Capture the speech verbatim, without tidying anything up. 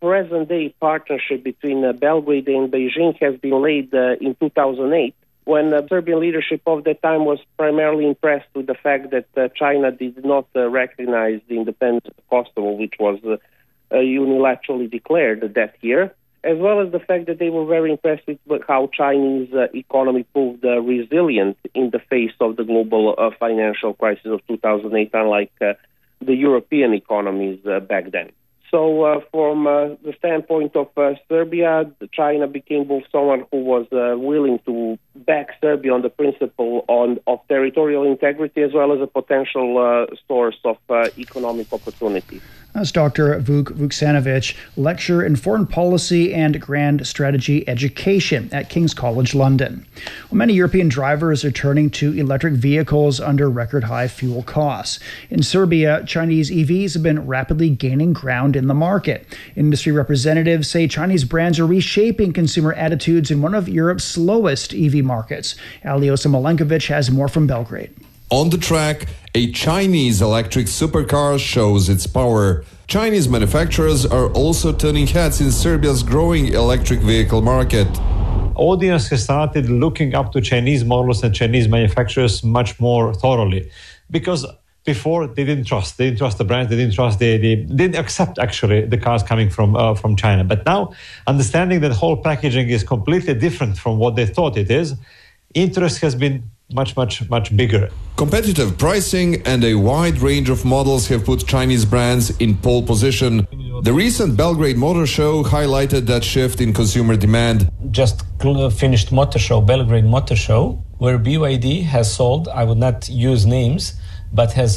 present-day partnership between uh, Belgrade and Beijing has been laid uh, in two thousand eight, when the uh, Serbian leadership of that time was primarily impressed with the fact that uh, China did not uh, recognize the independence of Kosovo, which was uh, uh, unilaterally declared that year, as well as the fact that they were very impressed with how Chinese uh, economy proved uh, resilient in the face of the global uh, financial crisis of two thousand eight, unlike uh, the European economies uh, back then. So uh, from uh, the standpoint of uh, Serbia, China became both someone who was uh, willing to back Serbia on the principle on, of territorial integrity, as well as a potential uh, source of uh, economic opportunity. That's Doctor Vuk Vuksanovic, lecturer in foreign policy and grand strategy education at King's College London. Well, many European drivers are turning to electric vehicles under record high fuel costs. In Serbia, Chinese E Vs have been rapidly gaining ground in the market. Industry representatives say Chinese brands are reshaping consumer attitudes in one of Europe's slowest E V markets. Aliosa Milenkovic has more from Belgrade. On the track, a Chinese electric supercar shows its power. Chinese manufacturers are also turning heads in Serbia's growing electric vehicle market. Audience has started looking up to Chinese models and Chinese manufacturers much more thoroughly, because before they didn't trust, they didn't trust the brands, they didn't trust, they, they didn't accept actually the cars coming from uh, from China. But now, understanding that whole packaging is completely different from what they thought it is, interest has been much, much, much bigger. Competitive pricing and a wide range of models have put Chinese brands in pole position. The recent Belgrade Motor Show highlighted that shift in consumer demand. Just finished Motor Show, Belgrade Motor Show, where B Y D has sold, I would not use names, but has